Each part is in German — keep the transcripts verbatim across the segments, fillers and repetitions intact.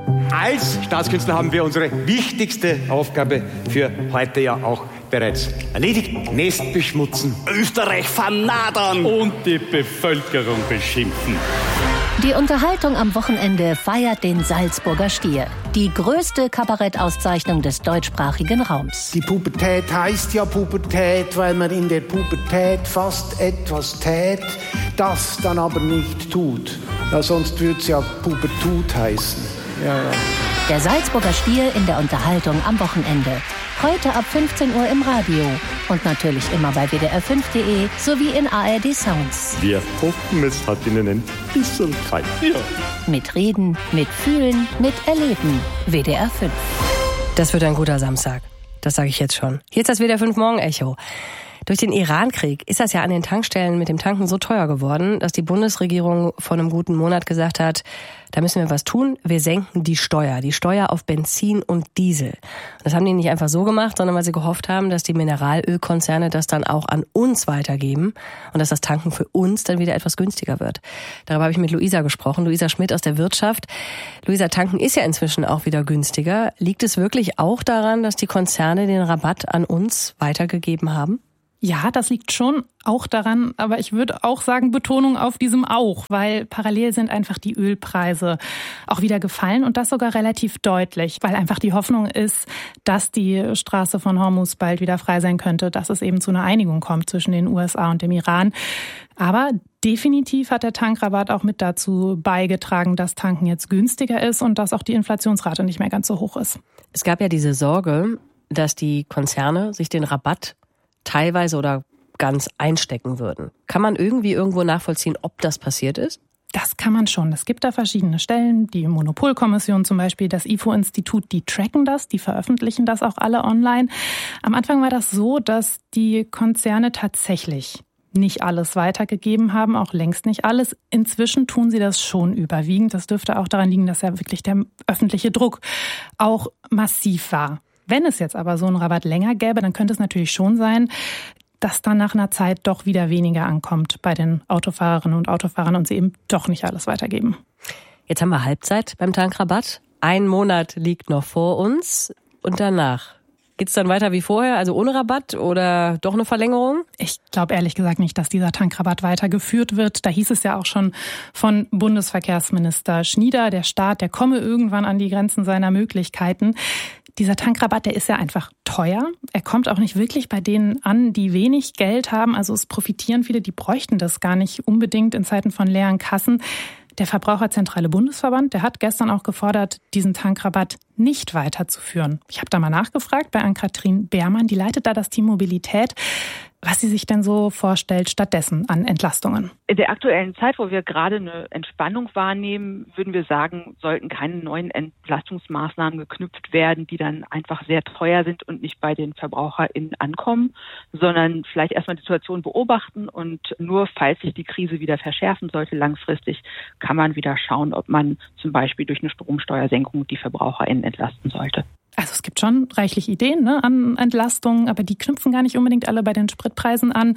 Als Staatskünstler haben wir unsere wichtigste Aufgabe für heute ja auch bereits erledigt. Nest beschmutzen, Österreich vernadern und die Bevölkerung beschimpfen. Die Unterhaltung am Wochenende feiert den Salzburger Stier. Die größte Kabarettauszeichnung des deutschsprachigen Raums. Die Pubertät heißt ja Pubertät, weil man in der Pubertät fast etwas tät, das dann aber nicht tut. Ja, sonst würde es ja Pubertut heißen. Ja, ja. Der Salzburger Stier in der Unterhaltung am Wochenende. Heute ab fünfzehn Uhr im Radio und natürlich immer bei w d r fünf punkt d e sowie in A R D Sounds. Wir hoffen, es hat Ihnen ein bisschen gefallen. Ja. Mit Reden, mit Fühlen, mit Erleben. W D R fünf. Das wird ein guter Samstag. Das sage ich jetzt schon. Hier ist das W D R fünf Morgen-Echo. Durch den Iran-Krieg ist das ja an den Tankstellen mit dem Tanken so teuer geworden, dass die Bundesregierung vor einem guten Monat gesagt hat, da müssen wir was tun, wir senken die Steuer, die Steuer auf Benzin und Diesel. Und das haben die nicht einfach so gemacht, sondern weil sie gehofft haben, dass die Mineralölkonzerne das dann auch an uns weitergeben und dass das Tanken für uns dann wieder etwas günstiger wird. Darüber habe ich mit Luisa gesprochen, Luisa Schmidt aus der Wirtschaft. Luisa, Tanken ist ja inzwischen auch wieder günstiger. Liegt es wirklich auch daran, dass die Konzerne den Rabatt an uns weitergegeben haben? Ja, das liegt schon auch daran, aber ich würde auch sagen, Betonung auf diesem auch, weil parallel sind einfach die Ölpreise auch wieder gefallen und das sogar relativ deutlich, weil einfach die Hoffnung ist, dass die Straße von Hormuz bald wieder frei sein könnte, dass es eben zu einer Einigung kommt zwischen den U S A und dem Iran. Aber definitiv hat der Tankrabatt auch mit dazu beigetragen, dass Tanken jetzt günstiger ist und dass auch die Inflationsrate nicht mehr ganz so hoch ist. Es gab ja diese Sorge, dass die Konzerne sich den Rabatt teilweise oder ganz einstecken würden. Kann man irgendwie irgendwo nachvollziehen, ob das passiert ist? Das kann man schon. Es gibt da verschiedene Stellen, die Monopolkommission zum Beispiel, das I F O-Institut, die tracken das, die veröffentlichen das auch alle online. Am Anfang war das so, dass die Konzerne tatsächlich nicht alles weitergegeben haben, auch längst nicht alles. Inzwischen tun sie das schon überwiegend. Das dürfte auch daran liegen, dass ja wirklich der öffentliche Druck auch massiv war. Wenn es jetzt aber so einen Rabatt länger gäbe, dann könnte es natürlich schon sein, dass dann nach einer Zeit doch wieder weniger ankommt bei den Autofahrerinnen und Autofahrern und sie eben doch nicht alles weitergeben. Jetzt haben wir Halbzeit beim Tankrabatt. Ein Monat liegt noch vor uns und danach. Geht's dann weiter wie vorher, also ohne Rabatt oder doch eine Verlängerung? Ich glaube ehrlich gesagt nicht, dass dieser Tankrabatt weitergeführt wird. Da hieß es ja auch schon von Bundesverkehrsminister Schnieder, der Staat, der komme irgendwann an die Grenzen seiner Möglichkeiten. Dieser Tankrabatt, der ist ja einfach teuer. Er kommt auch nicht wirklich bei denen an, die wenig Geld haben. Also es profitieren viele, die bräuchten das gar nicht unbedingt in Zeiten von leeren Kassen. Der Verbraucherzentrale Bundesverband, der hat gestern auch gefordert, diesen Tankrabatt nicht weiterzuführen. Ich habe da mal nachgefragt bei Ann-Kathrin Beermann, die leitet da das Team Mobilität, was sie sich denn so vorstellt stattdessen an Entlastungen. In der aktuellen Zeit, wo wir gerade eine Entspannung wahrnehmen, würden wir sagen, sollten keine neuen Entlastungsmaßnahmen geknüpft werden, die dann einfach sehr teuer sind und nicht bei den VerbraucherInnen ankommen, sondern vielleicht erstmal die Situation beobachten und nur falls sich die Krise wieder verschärfen sollte, langfristig kann man wieder schauen, ob man zum Beispiel durch eine Stromsteuersenkung die VerbraucherInnen entlasten sollte. Also es gibt schon reichlich Ideen, ne, an Entlastungen, aber die knüpfen gar nicht unbedingt alle bei den Spritpreisen an.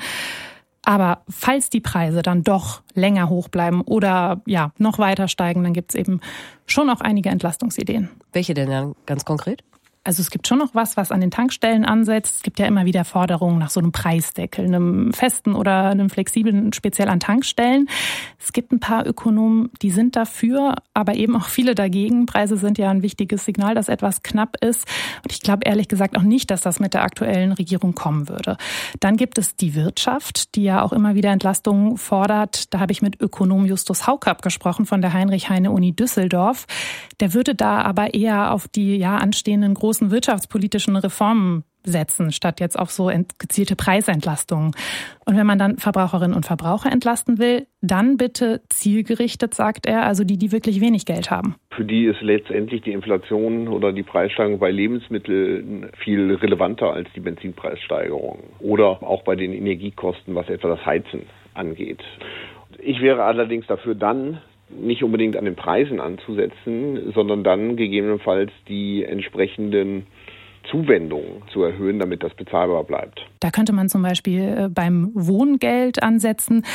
Aber falls die Preise dann doch länger hoch bleiben oder ja noch weiter steigen, dann gibt es eben schon auch einige Entlastungsideen. Welche denn dann ganz konkret? Also es gibt schon noch was, was an den Tankstellen ansetzt. Es gibt ja immer wieder Forderungen nach so einem Preisdeckel, einem festen oder einem flexiblen, speziell an Tankstellen. Es gibt ein paar Ökonomen, die sind dafür, aber eben auch viele dagegen. Preise sind ja ein wichtiges Signal, dass etwas knapp ist. Und ich glaube ehrlich gesagt auch nicht, dass das mit der aktuellen Regierung kommen würde. Dann gibt es die Wirtschaft, die ja auch immer wieder Entlastungen fordert. Da habe ich mit Ökonom Justus Haukapp gesprochen von der Heinrich-Heine-Uni Düsseldorf. Der würde da aber eher auf die ja anstehenden großen wirtschaftspolitischen Reformen setzen, statt jetzt auf so gezielte Preisentlastungen. Und wenn man dann Verbraucherinnen und Verbraucher entlasten will, dann bitte zielgerichtet, sagt er, also die, die wirklich wenig Geld haben. Für die ist letztendlich die Inflation oder die Preissteigerung bei Lebensmitteln viel relevanter als die Benzinpreissteigerung oder auch bei den Energiekosten, was etwa das Heizen angeht. Ich wäre allerdings dafür dann, nicht unbedingt an den Preisen anzusetzen, sondern dann gegebenenfalls die entsprechenden Zuwendungen zu erhöhen, damit das bezahlbar bleibt. Da könnte man zum Beispiel beim Wohngeld ansetzen.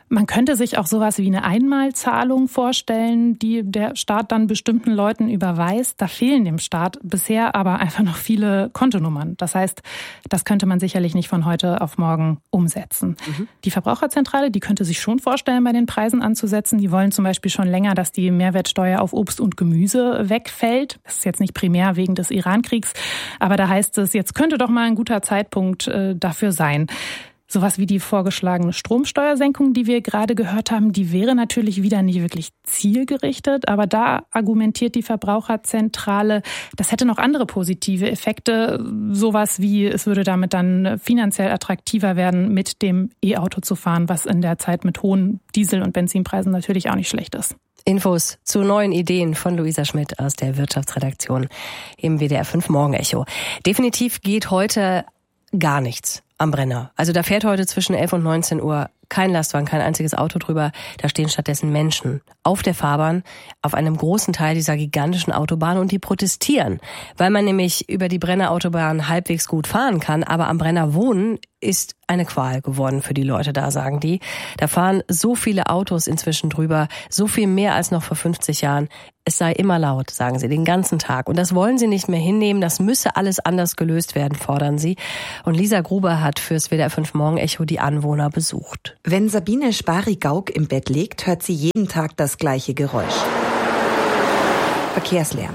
Man könnte sich auch sowas wie eine Einmalzahlung vorstellen, die der Staat dann bestimmten Leuten überweist. Da fehlen dem Staat bisher aber einfach noch viele Kontonummern. Das heißt, das könnte man sicherlich nicht von heute auf morgen umsetzen. Mhm. Die Verbraucherzentrale, die könnte sich schon vorstellen, bei den Preisen anzusetzen. Die wollen zum Beispiel schon länger, dass die Mehrwertsteuer auf Obst und Gemüse wegfällt. Das ist jetzt nicht primär wegen des Irankriegs, aber da heißt es, jetzt könnte doch mal ein guter Zeitpunkt äh, dafür sein. Sowas wie die vorgeschlagene Stromsteuersenkung, die wir gerade gehört haben, die wäre natürlich wieder nicht wirklich zielgerichtet. Aber da argumentiert die Verbraucherzentrale, das hätte noch andere positive Effekte. Sowas wie, es würde damit dann finanziell attraktiver werden, mit dem E-Auto zu fahren, was in der Zeit mit hohen Diesel- und Benzinpreisen natürlich auch nicht schlecht ist. Infos zu neuen Ideen von Luisa Schmidt aus der Wirtschaftsredaktion im W D R fünf Morgenecho. Definitiv geht heute gar nichts am Brenner. Also da fährt heute zwischen elf und neunzehn Uhr kein Lastwagen, kein einziges Auto drüber. Da stehen stattdessen Menschen auf der Fahrbahn, auf einem großen Teil dieser gigantischen Autobahn, und die protestieren, weil man nämlich über die Brenner Autobahn halbwegs gut fahren kann, aber am Brenner wohnen ist eine Qual geworden für die Leute da, sagen die. Da fahren so viele Autos inzwischen drüber, so viel mehr als noch vor fünfzig Jahren. Es sei immer laut, sagen sie, den ganzen Tag. Und das wollen sie nicht mehr hinnehmen. Das müsse alles anders gelöst werden, fordern sie. Und Lisa Gruber hat fürs W D R fünf Morgenecho die Anwohner besucht. Wenn Sabine Spari-Gauck im Bett liegt, hört sie jeden Tag das gleiche Geräusch. Verkehrslärm.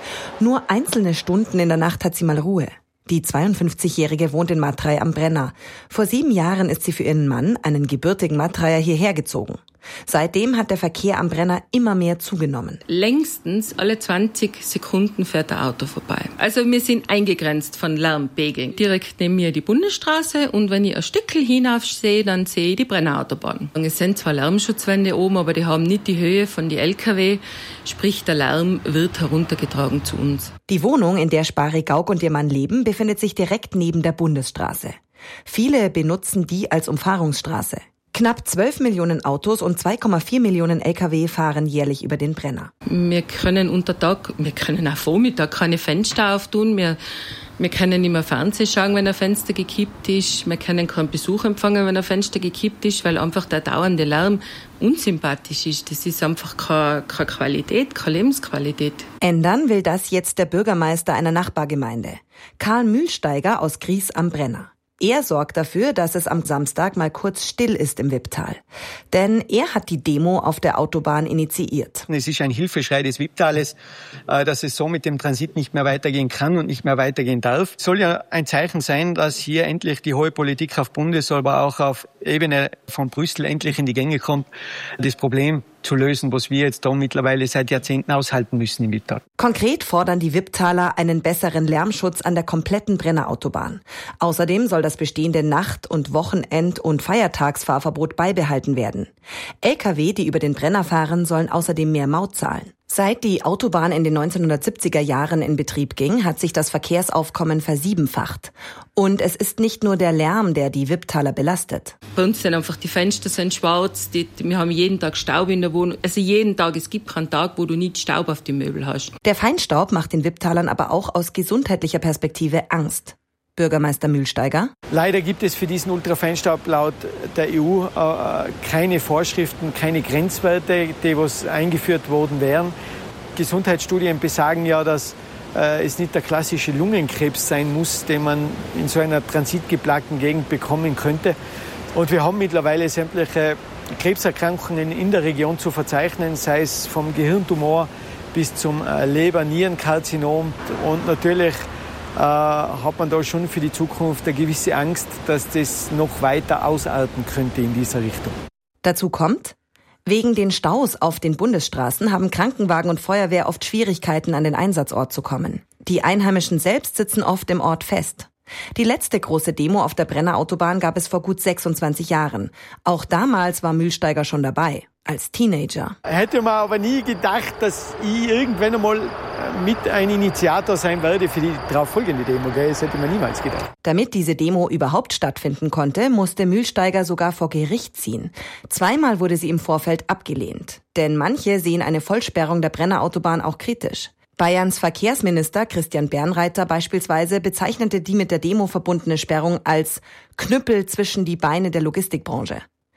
Nur einzelne Stunden in der Nacht hat sie mal Ruhe. Die zweiundfünfzigjährige wohnt in Matrei am Brenner. Vor sieben Jahren ist sie für ihren Mann, einen gebürtigen Matraier, hierher gezogen. Seitdem hat der Verkehr am Brenner immer mehr zugenommen. Längstens alle zwanzig Sekunden fährt ein Auto vorbei. Also wir sind eingegrenzt von Lärmpegeln. Direkt neben mir die Bundesstraße, und wenn ich ein Stückchen hinauf sehe, dann sehe ich die Brennerautobahn. Es sind zwar Lärmschutzwände oben, aber die haben nicht die Höhe von den L K W, sprich der Lärm wird heruntergetragen zu uns. Die Wohnung, in der Spari-Gauck und ihr Mann leben, befindet sich direkt neben der Bundesstraße. Viele benutzen die als Umfahrungsstraße. Knapp zwölf Millionen Autos und zwei Komma vier Millionen L K W fahren jährlich über den Brenner. Wir können unter Tag, wir können auch Vormittag keine Fenster auftun. Wir, wir können nicht mehr Fernsehen schauen, wenn ein Fenster gekippt ist. Wir können keinen Besuch empfangen, wenn ein Fenster gekippt ist, weil einfach der dauernde Lärm unsympathisch ist. Das ist einfach keine, keine Qualität, keine Lebensqualität. Ändern will das jetzt der Bürgermeister einer Nachbargemeinde, Karl Mühlsteiger aus Gries am Brenner. Er sorgt dafür, dass es am Samstag mal kurz still ist im Wipptal. Denn er hat die Demo auf der Autobahn initiiert. Es ist ein Hilfeschrei des Wipptales, dass es so mit dem Transit nicht mehr weitergehen kann und nicht mehr weitergehen darf. Es soll ja ein Zeichen sein, dass hier endlich die hohe Politik auf Bundes-, aber auch auf Ebene von Brüssel endlich in die Gänge kommt, das Problem zu lösen, was wir jetzt da mittlerweile seit Jahrzehnten aushalten müssen im Wipptal. Konkret fordern die Wipptaler einen besseren Lärmschutz an der kompletten Brennerautobahn. Außerdem soll das bestehende Nacht- und Wochenend- und Feiertagsfahrverbot beibehalten werden. L K W, die über den Brenner fahren, sollen außerdem mehr Maut zahlen. Seit die Autobahn in den neunzehnhundertsiebziger Jahren in Betrieb ging, hat sich das Verkehrsaufkommen versiebenfacht. Und es ist nicht nur der Lärm, der die Wipptaler belastet. Bei uns sind einfach die Fenster sind schwarz, die, wir haben jeden Tag Staub in der Wohnung. Also jeden Tag, es gibt keinen Tag, wo du nicht Staub auf die Möbel hast. Der Feinstaub macht den Wipptalern aber auch aus gesundheitlicher Perspektive Angst. Bürgermeister Mühlsteiger. Leider gibt es für diesen Ultrafeinstaub laut der E U äh, keine Vorschriften, keine Grenzwerte, die was eingeführt worden wären. Gesundheitsstudien besagen ja, dass äh, es nicht der klassische Lungenkrebs sein muss, den man in so einer transitgeplagten Gegend bekommen könnte. Und wir haben mittlerweile sämtliche Krebserkrankungen in der Region zu verzeichnen, sei es vom Gehirntumor bis zum äh, Leber-Nierenkarzinom. Und natürlich äh, hat man da schon für die Zukunft eine gewisse Angst, dass das noch weiter ausarten könnte in dieser Richtung. Dazu kommt, wegen den Staus auf den Bundesstraßen haben Krankenwagen und Feuerwehr oft Schwierigkeiten, an den Einsatzort zu kommen. Die Einheimischen selbst sitzen oft im Ort fest. Die letzte große Demo auf der Brennerautobahn gab es vor gut sechsundzwanzig Jahren. Auch damals war Mühlsteiger schon dabei, als Teenager. Hätte man aber nie gedacht, dass ich irgendwann einmal mit ein Initiator sein werde für die darauf folgende Demo. Das hätte man niemals gedacht. Damit diese Demo überhaupt stattfinden konnte, musste Mühlsteiger sogar vor Gericht ziehen. Zweimal wurde sie im Vorfeld abgelehnt. Denn manche sehen eine Vollsperrung der Brennerautobahn auch kritisch. Bayerns Verkehrsminister Christian Bernreiter beispielsweise bezeichnete die mit der Demo verbundene Sperrung als Knüppel zwischen die Beine der Logistikbranche.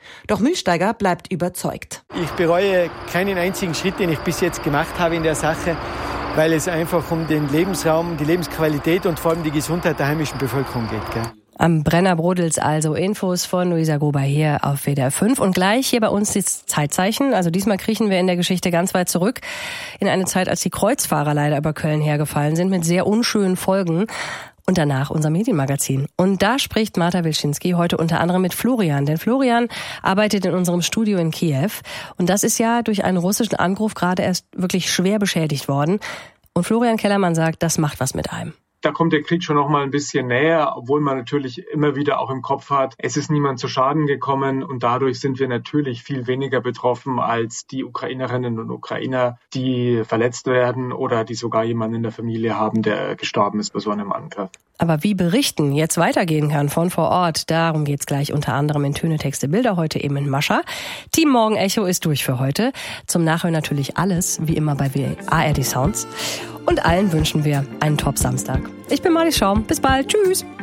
Doch Mühlsteiger bleibt überzeugt. Ich bereue keinen einzigen Schritt, den ich bis jetzt gemacht habe in der Sache, weil es einfach um den Lebensraum, die Lebensqualität und vor allem die Gesundheit der heimischen Bevölkerung geht. Gell? Am Brenner brodelt's also. Infos von Luisa Gruber hier auf W D R fünf. Und gleich hier bei uns das Zeitzeichen. Also diesmal kriechen wir in der Geschichte ganz weit zurück. In eine Zeit, als die Kreuzfahrer leider über Köln hergefallen sind, mit sehr unschönen Folgen. Und danach unser Medienmagazin. Und da spricht Marta Wilczynski heute unter anderem mit Florian. Denn Florian arbeitet in unserem Studio in Kiew. Und das ist ja durch einen russischen Angriff gerade erst wirklich schwer beschädigt worden. Und Florian Kellermann sagt, das macht was mit einem. Da kommt der Krieg schon noch mal ein bisschen näher, obwohl man natürlich immer wieder auch im Kopf hat, es ist niemand zu Schaden gekommen und dadurch sind wir natürlich viel weniger betroffen als die Ukrainerinnen und Ukrainer, die verletzt werden oder die sogar jemanden in der Familie haben, der gestorben ist bei so einem Angriff. Aber wie berichten jetzt weitergehen kann von vor Ort, darum geht's gleich unter anderem in Töne, Texte, Bilder, heute eben in Mascha. Team Morgen Echo ist durch für heute. Zum Nachhören natürlich alles, wie immer bei A R D Sounds. Und allen wünschen wir einen Top-Samstag. Ich bin Marlies Schaum. Bis bald. Tschüss.